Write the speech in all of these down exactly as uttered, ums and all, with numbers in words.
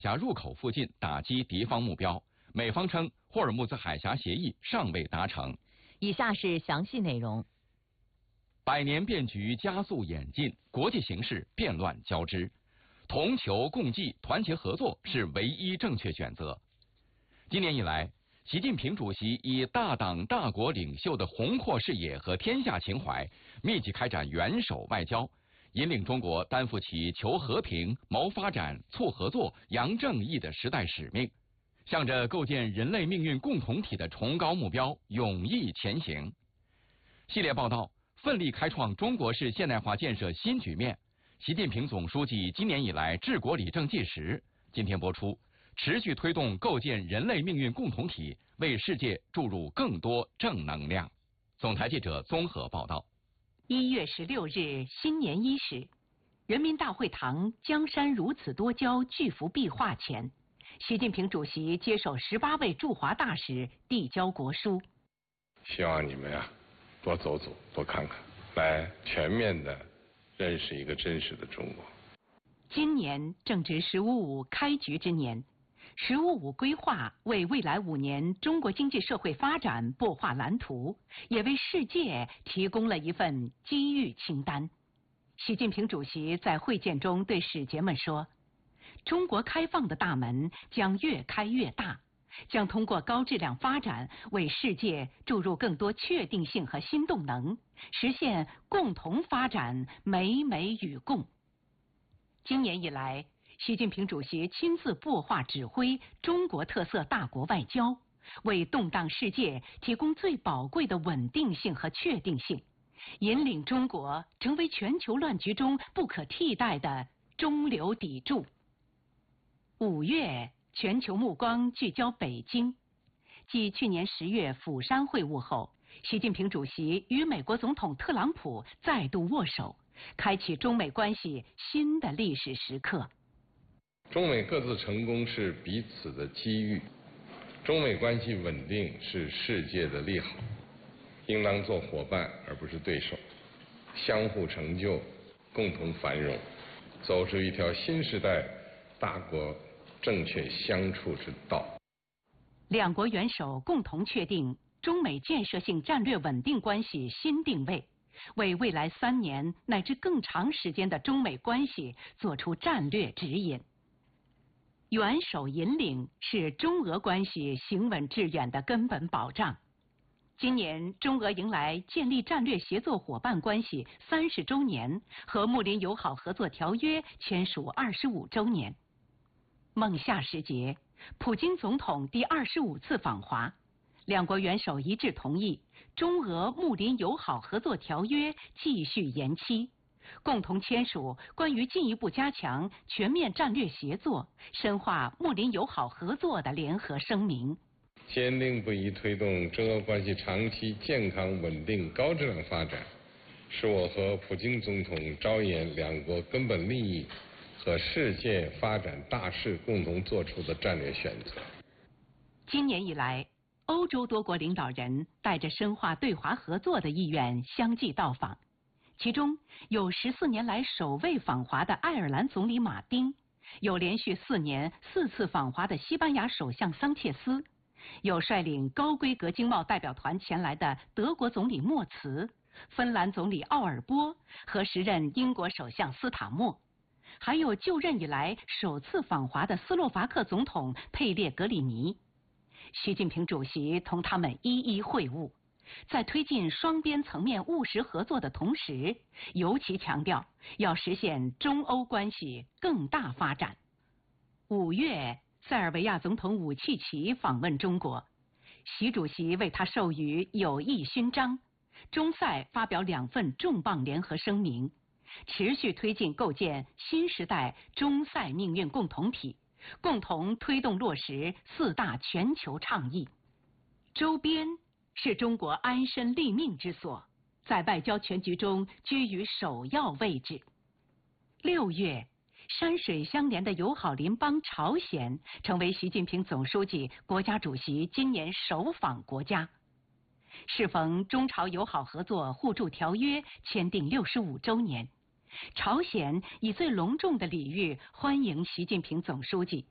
峡入口附近打击敌方目标。美方称，霍尔木兹海峡协议尚未达成。 以下是详细内容。 百年变局加速演进，国际形势变乱交织，同求共济、团结合作是唯一正确选择。今年以来，习近平主席以大党大国领袖的宏阔视野和天下情怀，密集开展元首外交，引领中国担负起求和平、谋发展、促合作、扬正义的时代使命，向着构建人类命运共同体的崇高目标勇毅前行。系列报道奋力开创中国式现代化建设新局面，习近平总书记今年以来治国理政纪实。今天播出，持续推动构建人类命运共同体，为世界注入更多正能量。总台记者综合报道。 一月十六日新年伊始，人民大会堂江山如此多娇巨幅壁画前，习近平主席接受十八位驻华大使递交国书。 希望你们呀、啊，多走走，多看看，来全面的认识一个真实的中国。 今年正值“十五五”开局之年，“十五五”规划为未来五年中国经济社会发展擘画蓝图，也为世界提供了一份机遇清单。习近平主席在会见中对使节们说：“中国开放的大门将越开越大，将通过高质量发展为世界注入更多确定性和新动能，实现共同发展、美美与共。”今年以来，习近平主席亲自擘画指挥中国特色大国外交，为动荡世界提供最宝贵的稳定性和确定性，引领中国成为全球乱局中不可替代的中流砥柱。五月，全球目光聚焦北京。继去年十月釜山会晤后，习近平主席与美国总统特朗普再度握手，开启中美关系新的历史时刻。 中美各自成功是彼此的机遇，中美关系稳定是世界的利好，应当做伙伴而不是对手，相互成就，共同繁荣，走出一条新时代大国正确相处之道。 两国元首共同确定中美建设性战略稳定关系新定位，为未来三年乃至更长时间的中美关系作出战略指引。元首引领是中俄关系行稳致远的根本保障。今年中俄迎来建立战略协作伙伴关系三十周年和睦邻友好合作条约签署二十五周年。孟夏时节，普京总统第二十五次访华，两国元首一致同意中俄睦邻友好合作条约继续延期，共同签署关于进一步加强全面战略协作、深化睦邻友好合作的联合声明。 坚定不移推动中俄关系长期健康稳定高质量发展，是我和普京总统着眼两国根本利益和世界发展大势共同做出的战略选择。 今年以来，欧洲多国领导人带着深化对华合作的意愿相继到访，其中有十四年来首位访华的爱尔兰总理马丁，有连续四年四次访华的西班牙首相桑切斯，有率领高规格经贸代表团前来的德国总理默茨、芬兰总理奥尔波和时任英国首相斯塔默，还有就任以来首次访华的斯洛伐克总统佩列格里尼。习近平主席同他们一一会晤，在推进双边层面务实合作的同时，尤其强调要实现中欧关系更大发展。五月，塞尔维亚总统武契奇访问中国，习主席为他授予友谊勋章，中塞发表两份重磅联合声明，持续推进构建新时代中塞命运共同体，共同推动落实四大全球倡议。周边是中国安身立命之所，在外交全局中居于首要位置。六月，山水相连的友好邻邦朝鲜成为习近平总书记、国家主席今年首访国家。适逢中朝友好合作互助条约签订六十五周年，朝鲜以最隆重的礼遇欢迎习近平总书记，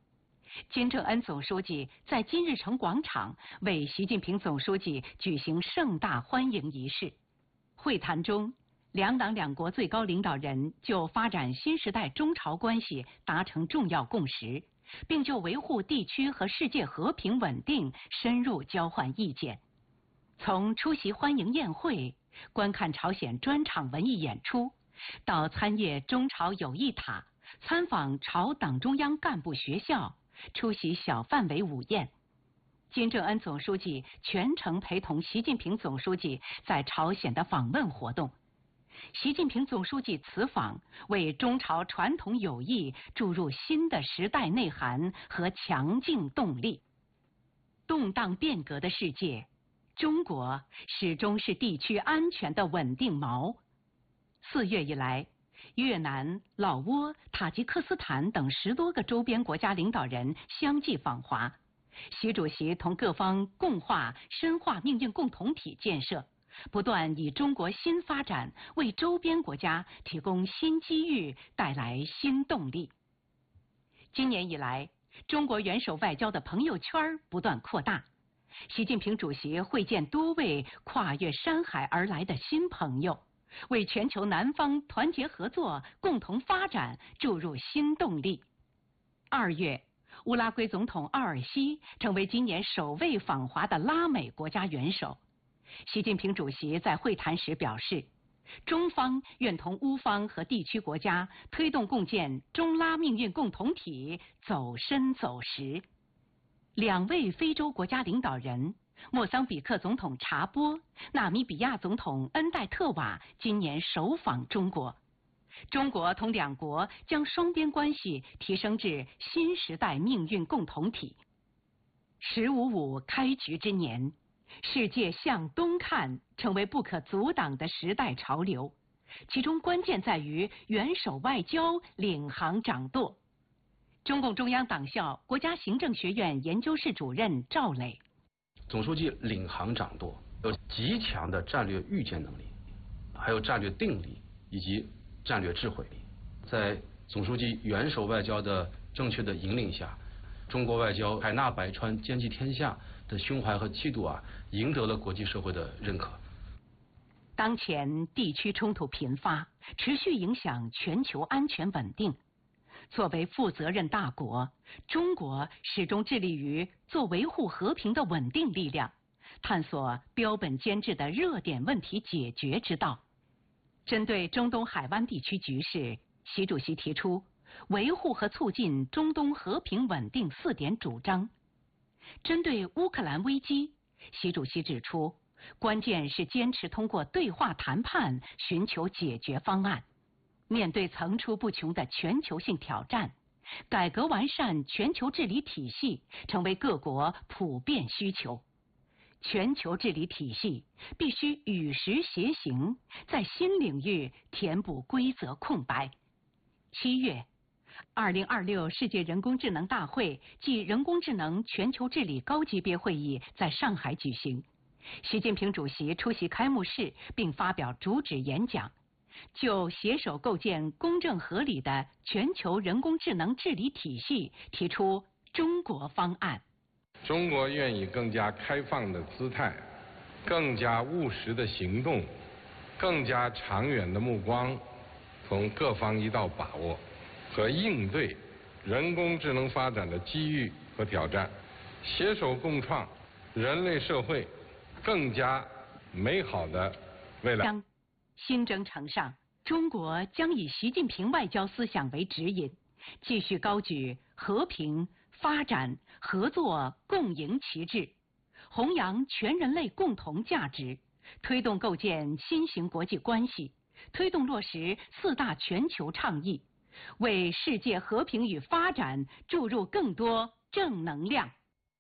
金正恩总书记在金日成广场为习近平总书记举行盛大欢迎仪式。会谈中，两党两国最高领导人就发展新时代中朝关系达成重要共识，并就维护地区和世界和平稳定深入交换意见。从出席欢迎宴会、观看朝鲜专场文艺演出，到参谒中朝友谊塔、参访朝党中央干部学校、出席小范围午宴，金正恩总书记全程陪同习近平总书记在朝鲜的访问活动。习近平总书记此访为中朝传统友谊注入新的时代内涵和强劲动力。动荡变革的世界，中国始终是地区安全的稳定锚。四月以来，越南、老挝、塔吉克斯坦等十多个周边国家领导人相继访华。习主席同各方共话深化命运共同体建设，不断以中国新发展为周边国家提供新机遇，带来新动力。今年以来，中国元首外交的朋友圈不断扩大。习近平主席会见多位跨越山海而来的新朋友，为全球南方团结合作、共同发展注入新动力。二月，乌拉圭总统奥尔西成为今年首位访华的拉美国家元首。习近平主席在会谈时表示，中方愿同乌方和地区国家推动共建中拉命运共同体走深走实。两位非洲国家领导人，莫桑比克总统查波、纳米比亚总统恩戴特瓦今年首访中国。中国同两国将双边关系提升至新时代命运共同体。十五五开局之年，世界向东看成为不可阻挡的时代潮流，其中关键在于元首外交领航掌舵。中共中央党校国家行政学院研究室主任赵磊， 总书记领航掌舵，有极强的战略预见能力，还有战略定力以及战略智慧。在总书记元首外交的正确的引领下，中国外交海纳百川、兼济天下的胸怀和气度啊，赢得了国际社会的认可。 当前地区冲突频发，持续影响全球安全稳定。作为负责任大国，中国始终致力于做维护和平的稳定力量，探索标本兼治的热点问题解决之道。针对中东海湾地区局势，习主席提出维护和促进中东和平稳定四点主张。针对乌克兰危机，习主席指出，关键是坚持通过对话谈判寻求解决方案。面对层出不穷的全球性挑战，改革完善全球治理体系成为各国普遍需求。全球治理体系必须与时偕行，在新领域填补规则空白。七月，二零二六世界人工智能大会暨人工智能全球治理高级别会议在上海举行，习近平主席出席开幕式并发表主旨演讲，就携手构建公正合理的全球人工智能治理体系提出中国方案。 中国愿以更加开放的姿态、更加务实的行动、更加长远的目光，从各方一道把握和应对人工智能发展的机遇和挑战，携手共创人类社会更加美好的未来。 新征程上，中国将以习近平外交思想为指引，继续高举和平、发展、合作、共赢旗帜，弘扬全人类共同价值，推动构建新型国际关系，推动落实四大全球倡议，为世界和平与发展注入更多正能量。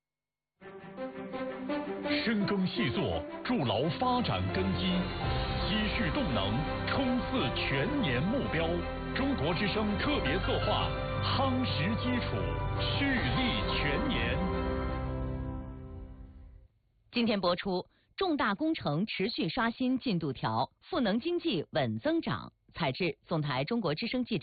深耕细作，筑牢发展根基，积蓄动能，冲刺全年目标。中国之声特别策划，夯实基础，蓄力全年。 今天播出，重大工程持续刷新进度条，赋能经济稳增长。采制：总台中国之声记者。